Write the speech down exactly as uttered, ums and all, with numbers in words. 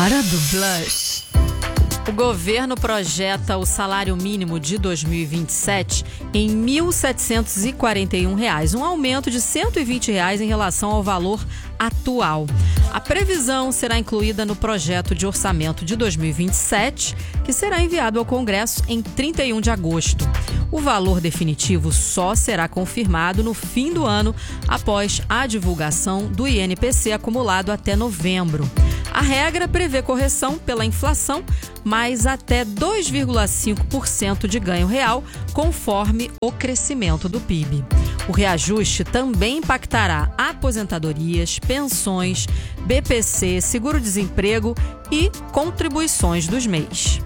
Hora do Blush. O governo projeta o salário mínimo de dois mil e vinte e sete em mil setecentos e quarenta e um reais, um aumento de cento e vinte reais em relação ao valor atual. A previsão será incluída no projeto de orçamento de dois mil e vinte e sete, que será enviado ao Congresso em trinta e um de agosto. O valor definitivo só será confirmado no fim do ano, após a divulgação do I N P C acumulado até novembro. A regra prevê correção pela inflação, mais até dois vírgula cinco por cento de ganho real, conforme o crescimento do P I B. O reajuste também impactará aposentadorias, pensões, B P C, seguro-desemprego e contribuições dos M E Is.